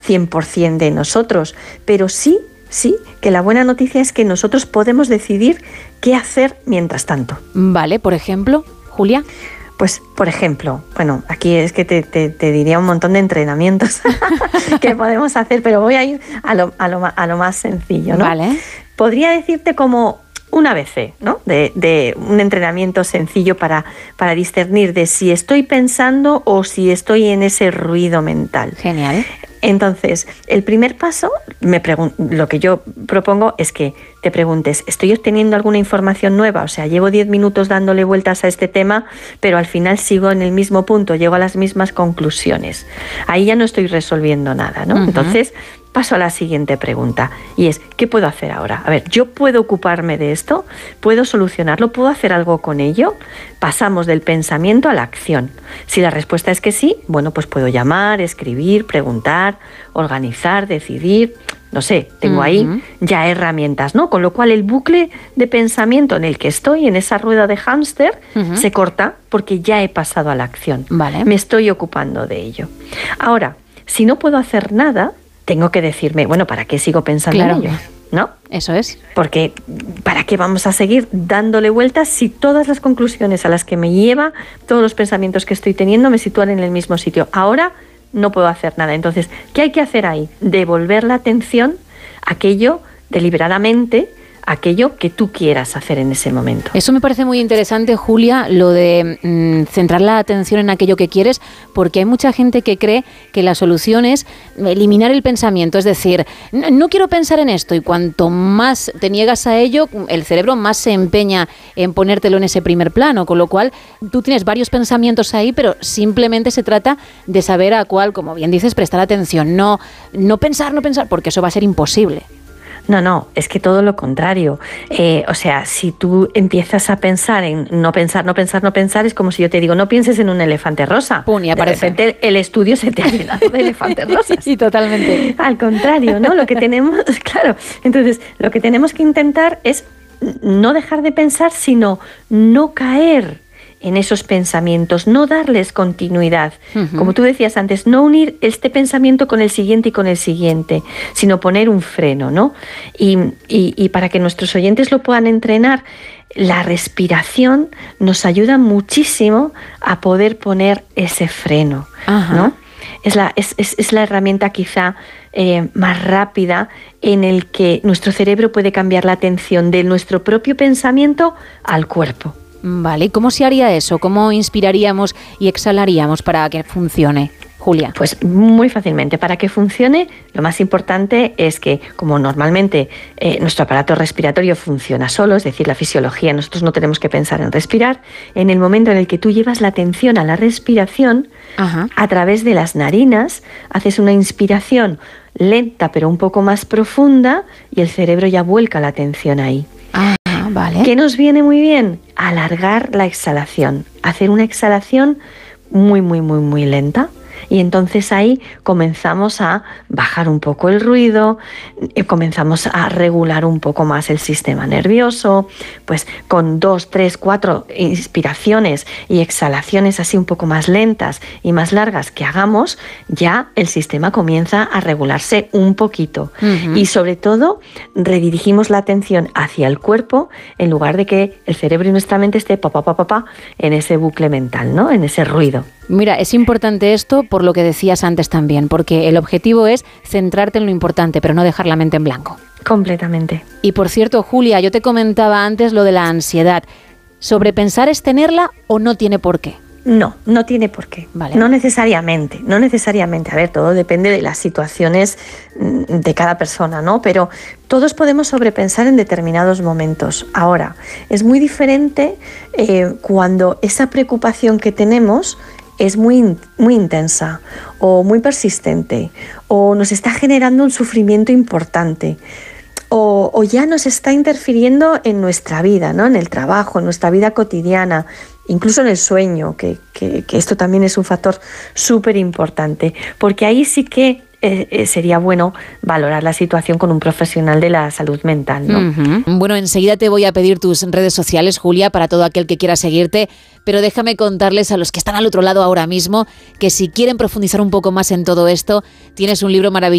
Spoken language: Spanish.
100% de nosotros, pero sí que la buena noticia es que nosotros podemos decidir qué hacer mientras tanto. Vale, por ejemplo, Julia. Pues, por ejemplo, bueno, aquí es que te diría un montón de entrenamientos que podemos hacer, pero voy a ir a lo más sencillo, ¿no? Vale. Podría decirte como un ABC, ¿no? De un entrenamiento sencillo para discernir de si estoy pensando o si estoy en ese ruido mental. Genial. Entonces, el primer paso, lo que yo propongo es que te preguntes, ¿estoy obteniendo alguna información nueva? O sea, llevo 10 minutos dándole vueltas a este tema, pero al final sigo en el mismo punto, llego a las mismas conclusiones. Ahí ya no estoy resolviendo nada, ¿no? Uh-huh. Entonces, paso a la siguiente pregunta, y es, ¿qué puedo hacer ahora? A ver, ¿yo puedo ocuparme de esto? ¿Puedo solucionarlo? ¿Puedo hacer algo con ello? Pasamos del pensamiento a la acción. Si la respuesta es que sí, bueno, pues puedo llamar, escribir, preguntar, organizar, decidir. No sé, tengo ahí ya herramientas, ¿no? Con lo cual el bucle de pensamiento en el que estoy, en esa rueda de hámster, se corta porque ya he pasado a la acción. Vale. Me estoy ocupando de ello. Ahora, si no puedo hacer nada, tengo que decirme, bueno, ¿para qué sigo pensando en ello? ¿No? Eso es. Porque ¿para qué vamos a seguir dándole vueltas si todas las conclusiones a las que me lleva, todos los pensamientos que estoy teniendo me sitúan en el mismo sitio? Ahora no puedo hacer nada. Entonces, ¿qué hay que hacer ahí? Devolver la atención a aquello deliberadamente, aquello que tú quieras hacer en ese momento. Eso me parece muy interesante, Julia, lo de centrar la atención en aquello que quieres, porque hay mucha gente que cree que la solución es eliminar el pensamiento, es decir, no quiero pensar en esto, y cuanto más te niegas a ello, el cerebro más se empeña en ponértelo en ese primer plano, con lo cual tú tienes varios pensamientos ahí, pero simplemente se trata de saber a cuál, como bien dices, prestar atención, no pensar, porque eso va a ser imposible. No, es que todo lo contrario. O sea, si tú empiezas a pensar en no pensar, es como si yo te digo, no pienses en un elefante rosa. ¡Pum! Y aparece. De repente el estudio se te ha llenado de elefantes rosas. Sí, totalmente. Al contrario, ¿no? Lo que tenemos, claro, entonces lo que tenemos que intentar es no dejar de pensar, sino no caer en esos pensamientos, no darles continuidad. Como tú decías antes, no unir este pensamiento con el siguiente y con el siguiente, sino poner un freno, ¿no? Y para que nuestros oyentes lo puedan entrenar, la respiración nos ayuda muchísimo a poder poner ese freno, ¿no? Es la herramienta quizá más rápida en el que nuestro cerebro puede cambiar la atención de nuestro propio pensamiento al cuerpo. Vale, ¿y cómo se haría eso? ¿Cómo inspiraríamos y exhalaríamos para que funcione, Julia? Pues muy fácilmente. Para que funcione, lo más importante es que, como normalmente nuestro aparato respiratorio funciona solo, es decir, la fisiología, nosotros no tenemos que pensar en respirar, en el momento en el que tú llevas la atención a la respiración, a través de las narinas, haces una inspiración lenta pero un poco más profunda y el cerebro ya vuelca la atención ahí. Vale. ¿Qué nos viene muy bien? Alargar la exhalación, hacer una exhalación muy, muy, muy, muy lenta. Y entonces ahí comenzamos a bajar un poco el ruido, comenzamos a regular un poco más el sistema nervioso, pues con 2, 3, 4 inspiraciones y exhalaciones así un poco más lentas y más largas que hagamos, ya el sistema comienza a regularse un poquito. Y sobre todo redirigimos la atención hacia el cuerpo en lugar de que el cerebro y nuestra mente esté en ese bucle mental, ¿no? En ese ruido. Mira, es importante esto por lo que decías antes también, porque el objetivo es centrarte en lo importante, pero no dejar la mente en blanco. Completamente. Y por cierto, Julia, yo te comentaba antes lo de la ansiedad. ¿Sobrepensar es tenerla o no tiene por qué? No tiene por qué. Vale. No necesariamente. A ver, todo depende de las situaciones de cada persona, ¿no? Pero todos podemos sobrepensar en determinados momentos. Ahora, es muy diferente cuando esa preocupación que tenemos es muy, muy intensa o muy persistente o nos está generando un sufrimiento importante o ya nos está interfiriendo en nuestra vida, ¿no? En el trabajo, en nuestra vida cotidiana, incluso en el sueño, que esto también es un factor súper importante, porque ahí sí que sería bueno valorar la situación con un profesional de la salud mental, ¿no? Bueno, enseguida te voy a pedir tus redes sociales, Julia, para todo aquel que quiera seguirte, pero déjame contarles a los que están al otro lado ahora mismo que si quieren profundizar un poco más en todo esto, tienes un libro maravilloso